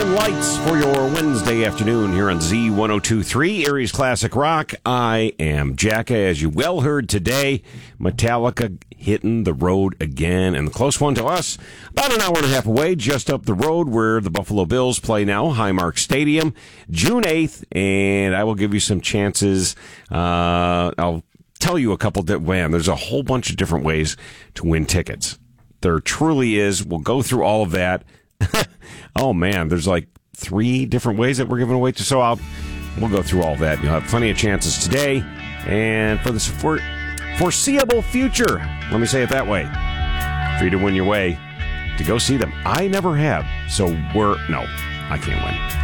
Northern Lights for your Wednesday afternoon here on Z1023, Erie's Classic Rock. I am Jacka, as you well heard today. Metallica hitting the road again, and the close one to us, about an hour and a half away, just up the road where the Buffalo Bills play now, Highmark Stadium, June 8th, and I will give you some chances. I'll tell you a couple, there's a whole bunch of different ways to win tickets. There truly is. We'll go through all of that. Oh, man, there's like 3 different ways that we're giving away. So we'll go through all of that. You'll have plenty of chances today. And for the foreseeable future, let me say it that way, for you to win your way to go see them. I never have. So no, I can't win.